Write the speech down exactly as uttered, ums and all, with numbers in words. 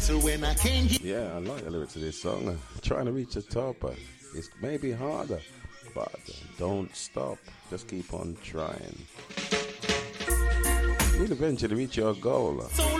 So when I came here, yeah, I like the lyrics of this song. Uh, trying to reach the top, uh, it's maybe harder, but uh, don't stop. Just keep on trying. You'll eventually reach your goal. Uh. so